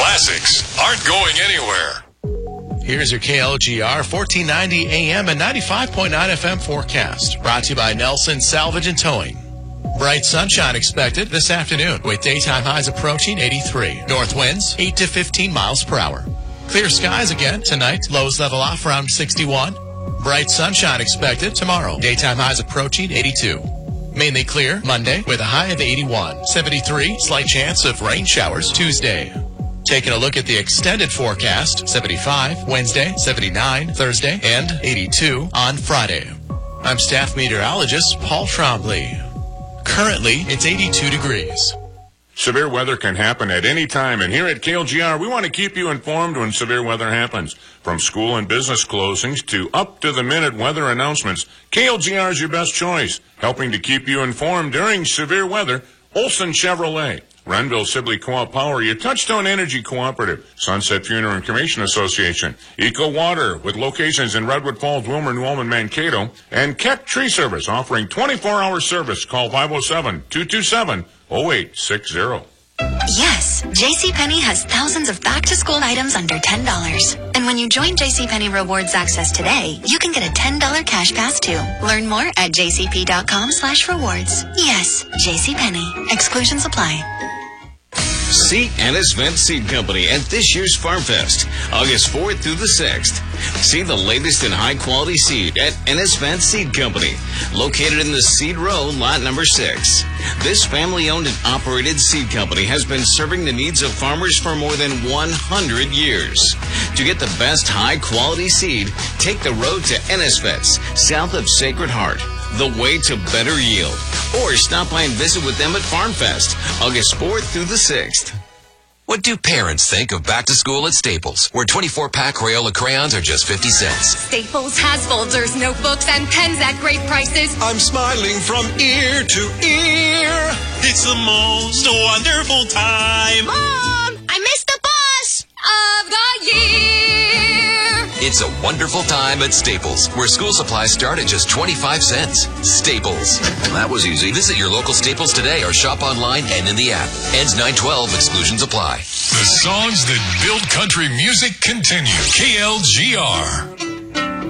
classics aren't going anywhere. Here's your KLGR 1490 AM and 95.9 FM forecast. Brought to you by Nelson Salvage and Towing. Bright sunshine expected this afternoon with daytime highs approaching 83. North winds 8 to 15 miles per hour. Clear skies again tonight. Lows level off around 61. Bright sunshine expected tomorrow. Daytime highs approaching 82. Mainly clear Monday with a high of 81. 73. Slight chance of rain showers Tuesday. Taking a look at the extended forecast, 75 Wednesday, 79 Thursday, and 82 on Friday. I'm staff meteorologist Paul Trombley. Currently, it's 82 degrees. Severe weather can happen at any time, and here at KLGR, we want to keep you informed when severe weather happens. From school and business closings to up-to-the-minute weather announcements, KLGR is your best choice. Helping to keep you informed during severe weather, Olson Chevrolet. Renville Sibley Co-op Power, your Touchstone Energy Cooperative, Sunset Funeral and Cremation Association, Eco Water with locations in Redwood Falls, Wilmer, New Ulm, Mankato, and Keck Tree Service offering 24-hour service. Call 507-227-0860. Yes, JCPenney has thousands of back-to-school items under $10. And when you join JCPenney Rewards Access today, you can get a $10 cash pass too. Learn more at jcp.com/rewards. Yes, JCPenney. Exclusions apply. See Ennis Vent Seed Company at this year's Farm Fest, August 4th through the 6th. See the latest in high-quality seed at Ennis Vent Seed Company, located in the Seed Row, lot number 6. This family-owned and operated seed company has been serving the needs of farmers for more than 100 years. To get the best high-quality seed, take the road to Ennis Vets, south of Sacred Heart, the way to better yield. Or stop by and visit with them at Farm Fest, August 4th through the 6th. What do parents think of back to school at Staples, where 24-pack Crayola crayons are just 50 cents? Staples has folders, notebooks, and pens at great prices. I'm smiling from ear to ear. It's the most wonderful time. Mom, I missed the bus of the year. It's a wonderful time at Staples, where school supplies start at just 25 cents. Staples. That was easy. Visit your local Staples today or shop online and in the app. Ends 9/12. Exclusions apply. The songs that build country music continue. KLGR.